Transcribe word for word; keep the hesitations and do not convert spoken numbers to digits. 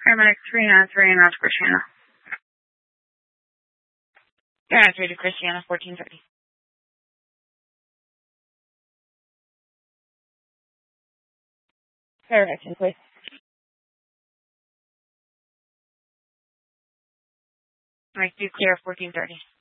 Paramedic three nine three and that's Christiana. three nine three to Christiana, fourteen thirty. Paramedic, please. Mike, do clear, fourteen thirty.